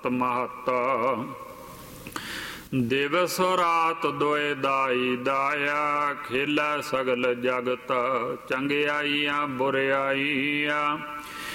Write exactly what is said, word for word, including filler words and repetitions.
ਸਤ ਮਹਤ। ਦਿਵਸ ਰਾਤ ਦੋਏ ਦਾਈ ਦਾਇਆ, ਖੇਲਾ ਸਗਲ ਜਗਤ। ਚੰਗਿਆਈਆਂ ਬੁਰਿਆਈਆਂ